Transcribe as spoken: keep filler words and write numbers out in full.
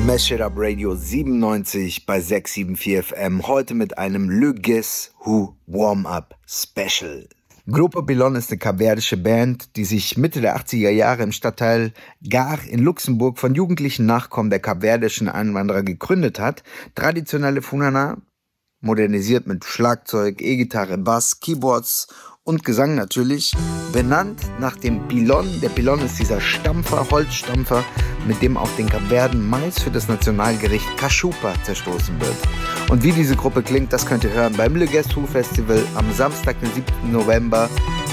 Mash It Up Radio siebenundneunzig bei sechs sieben vier F M. Heute mit einem Le Guess Who Warm-Up Special. Grupo Bilon ist eine kapverdische Band, die sich Mitte der achtziger Jahre im Stadtteil Gar in Luxemburg von jugendlichen Nachkommen der kapverdischen Einwanderer gegründet hat. Traditionelle Funana, modernisiert mit Schlagzeug, E-Gitarre, Bass, Keyboards und Gesang natürlich, benannt nach dem Pilon. Der Pilon ist dieser Stampfer, Holzstampfer, mit dem auf den Kapverden Mais für das Nationalgericht Cachupa zerstoßen wird. Und wie diese Gruppe klingt, das könnt ihr hören beim Le Guess Who Festival am Samstag, den siebten November